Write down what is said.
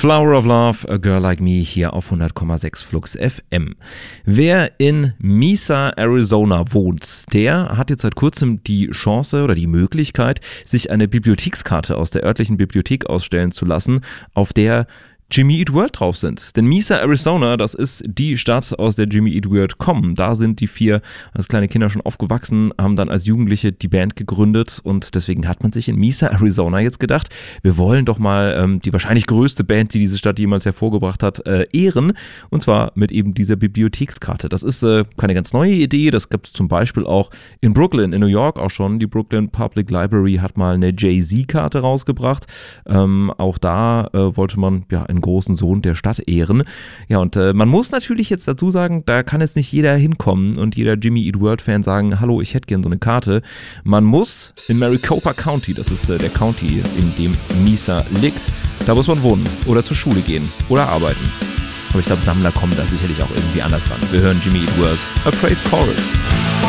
Flower of Love, A Girl Like Me hier auf 100,6 Flux FM. Wer in Mesa, Arizona wohnt, der hat jetzt seit kurzem die Chance oder die Möglichkeit, sich eine Bibliothekskarte aus der örtlichen Bibliothek ausstellen zu lassen, auf der Jimmy Eat World drauf sind. Denn Mesa, Arizona, das ist die Stadt, aus der Jimmy Eat World kommen. Da sind die 4 als kleine Kinder schon aufgewachsen, haben dann als Jugendliche die Band gegründet und deswegen hat man sich in Mesa, Arizona jetzt gedacht, wir wollen doch mal die wahrscheinlich größte Band, die diese Stadt jemals hervorgebracht hat, ehren, und zwar mit eben dieser Bibliothekskarte. Das ist keine ganz neue Idee, das gibt es zum Beispiel auch in Brooklyn, in New York auch schon. Die Brooklyn Public Library hat mal eine Jay-Z-Karte rausgebracht. Auch da wollte man einen großen Sohn der Stadt ehren. Ja, und man muss natürlich jetzt dazu sagen, da kann jetzt nicht jeder hinkommen und jeder Jimmy Eat World Fan sagen, hallo, ich hätte gern so eine Karte. Man muss in Maricopa County, das ist der County, in dem Mesa liegt, da muss man wohnen oder zur Schule gehen oder arbeiten. Aber ich glaube, Sammler kommen da sicherlich auch irgendwie anders ran. Wir hören Jimmy Eat World, A Praise Chorus.